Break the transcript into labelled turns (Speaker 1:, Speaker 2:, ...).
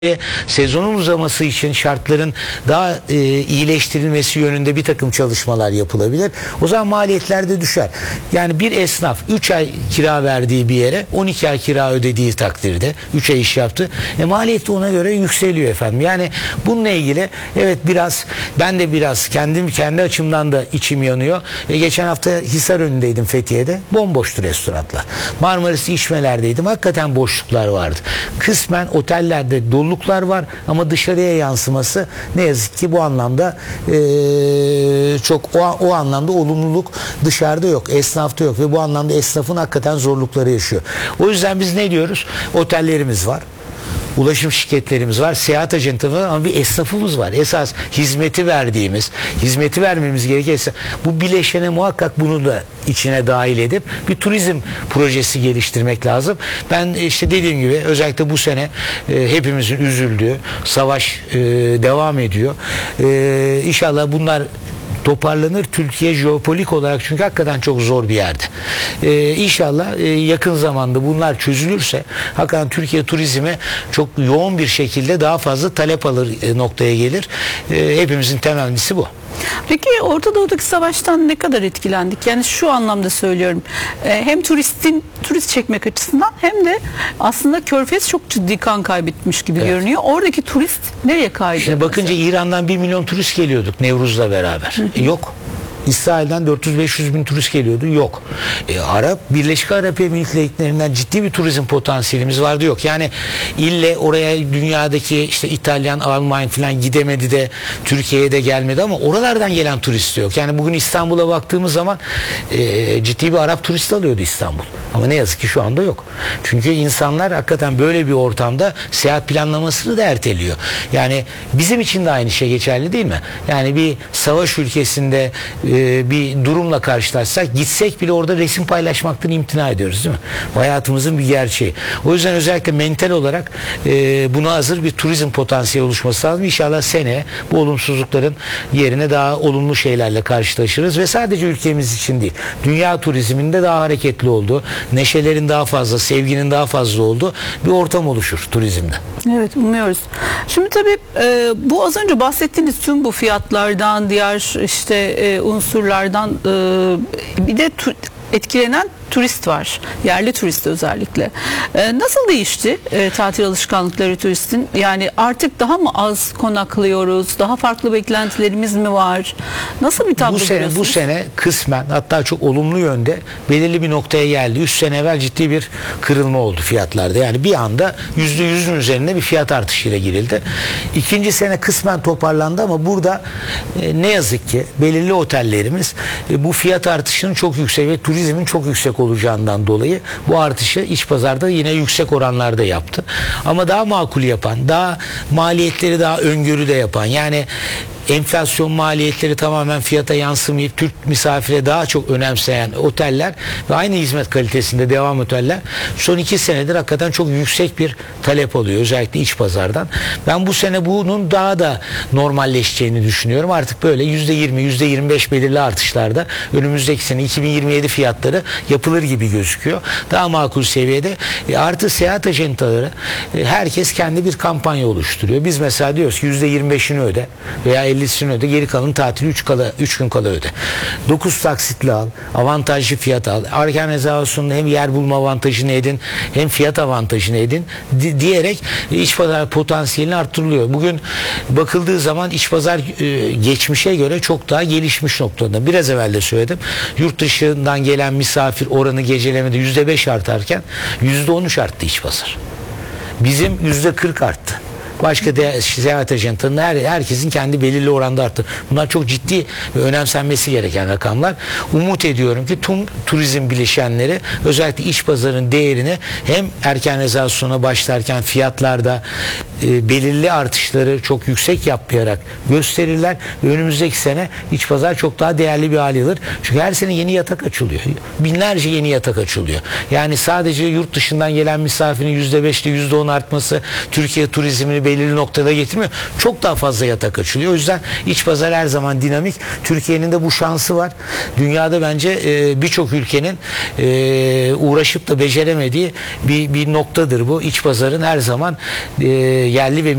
Speaker 1: Sezonun uzaması için şartların daha iyileştirilmesi yönünde bir takım çalışmalar yapılabilir. O zaman maliyetler de düşer. Yani bir esnaf 3 ay kira verdiği bir yere 12 ay kira ödediği takdirde 3 ay iş yaptı. Maliyet de ona göre yükseliyor efendim. Yani bununla ilgili evet biraz ben de biraz kendi açımdan da içim yanıyor. Geçen hafta Hisarönü'ndeydim, Fethiye'de. Bomboştu restoranlar. Marmaris İçmeler'deydim. Hakikaten boşluklar vardı. Kısmen otellerde dolu var ama dışarıya yansıması ne yazık ki bu anlamda çok o anlamda olumluluk dışarıda yok, esnafta yok ve bu anlamda esnafın hakikaten zorlukları yaşıyor. O yüzden biz ne diyoruz? Otellerimiz var. Ulaşım şirketlerimiz var, seyahat acentası var ama bir esnafımız var. Esas hizmeti vermemiz gerekirse bu bileşene muhakkak bunu da içine dahil edip bir turizm projesi geliştirmek lazım. Ben işte dediğim gibi özellikle bu sene hepimizin üzüldüğü savaş devam ediyor. İnşallah bunlar toparlanır. Türkiye jeopolitik olarak çünkü hakikaten çok zor bir yerde. İnşallah yakın zamanda bunlar çözülürse hakikaten Türkiye turizmi çok yoğun bir şekilde daha fazla talep alır noktaya gelir. Hepimizin temennisi bu.
Speaker 2: Peki Orta Doğu'daki savaştan ne kadar etkilendik? Yani şu anlamda söylüyorum. Hem turist çekmek açısından hem de aslında Körfez çok ciddi kan kaybetmiş gibi görünüyor. Oradaki turist nereye kaydı?
Speaker 1: Şimdi bakınca İran'dan 1 milyon turist geliyorduk Nevruz'la beraber. Yok. İsrail'den 400-500 bin turist geliyordu. Yok. Birleşik Arap Emirlikleri'nden ciddi bir turizm potansiyelimiz vardı. Yok. Yani ille oraya dünyadaki işte İtalyan, Alman falan gidemedi de Türkiye'ye de gelmedi ama oralardan gelen turist yok. Yani bugün İstanbul'a baktığımız zaman ciddi bir Arap turist alıyordu İstanbul. Ama ne yazık ki şu anda yok. Çünkü insanlar hakikaten böyle bir ortamda seyahat planlamasını da erteliyor. Yani bizim için de aynı şey geçerli değil mi? Yani bir savaş ülkesinde bir durumla karşılaşsak gitsek bile orada resim paylaşmaktan imtina ediyoruz değil mi? Hayatımızın bir gerçeği. O yüzden özellikle mental olarak buna hazır bir turizm potansiyeli oluşması lazım. İnşallah seneye bu olumsuzlukların yerine daha olumlu şeylerle karşılaşırız ve sadece ülkemiz için değil, dünya turizminde daha hareketli olduğu, neşelerin daha fazla, sevginin daha fazla olduğu bir ortam oluşur turizmde.
Speaker 2: Evet, umuyoruz. Şimdi tabii bu az önce bahsettiğiniz tüm bu fiyatlardan, diğer işte unsurlardan bir de etkilenen turist var. Yerli turist özellikle. Nasıl değişti tatil alışkanlıkları turistin? Yani artık daha mı az konaklıyoruz? Daha farklı beklentilerimiz mi var? Nasıl bir tablo görüyorsunuz?
Speaker 1: Bu sene kısmen hatta çok olumlu yönde belirli bir noktaya geldi. 3 sene evvel ciddi bir kırılma oldu fiyatlarda. Yani bir anda %100'ün üzerinde bir fiyat artışıyla girildi. İkinci sene kısmen toparlandı ama burada ne yazık ki belirli otellerimiz bu fiyat artışının çok yüksek ve turizmin çok yüksek olacağından dolayı bu artışı iç pazarda yine yüksek oranlarda yaptı. Ama daha makul yapan, daha maliyetleri daha öngörüde yapan, yani enflasyon maliyetleri tamamen fiyata yansımayıp Türk misafire daha çok önemseyen oteller ve aynı hizmet kalitesinde devam oteller son 2 senedir hakikaten çok yüksek bir talep alıyor. Özellikle iç pazardan. Ben bu sene bunun daha da normalleşeceğini düşünüyorum. Artık böyle %20, %25 belirli artışlarda önümüzdeki sene 2027 fiyatları yapılır gibi gözüküyor. Daha makul seviyede. Artı seyahat ajantaları herkes kendi bir kampanya oluşturuyor. Biz mesela diyoruz ki %25'ini öde veya 50'sini öde, geri kalan tatili 3 gün kala öde. 9 taksitli al, avantajlı fiyat al. Erken rezervasyonda hem yer bulma avantajını edin, hem fiyat avantajını edin diyerek iç pazar potansiyelini arttırılıyor. Bugün bakıldığı zaman iç pazar geçmişe göre çok daha gelişmiş noktada. Biraz evvel de söyledim. Yurt dışından gelen misafir oranı gecelemede %5 artarken %13 arttı iç pazar. Bizim %40 arttı. Başka seyahat ajantalarının herkesin kendi belirli oranda arttı. Bunlar çok ciddi ve önemsenmesi gereken rakamlar. Umut ediyorum ki tüm turizm bileşenleri özellikle iç pazarın değerini hem erken rezervasyona başlarken fiyatlarda belirli artışları çok yüksek yapmayarak gösterirler ve önümüzdeki sene iç pazar çok daha değerli bir hale alır. Çünkü her sene yeni yatak açılıyor. Binlerce yeni yatak açılıyor. Yani sadece yurt dışından gelen misafirin %5'li %10 artması Türkiye turizmini belirli noktada getirmiyor. Çok daha fazla yatak açılıyor. O yüzden iç pazar her zaman dinamik. Türkiye'nin de bu şansı var. Dünyada bence birçok ülkenin uğraşıp da beceremediği bir noktadır bu. İç pazarın her zaman yerli ve